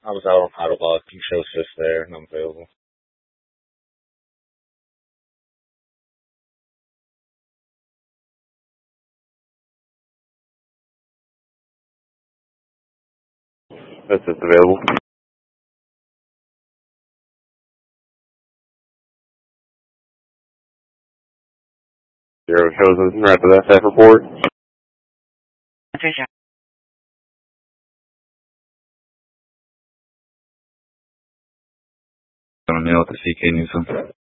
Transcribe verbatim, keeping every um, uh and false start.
I was out on paddle bike. You show assist there, and I'm available. That's it's available. Zero chosen. Right to that staff report. Patricia. I'm gonna nail it to C K Newsom.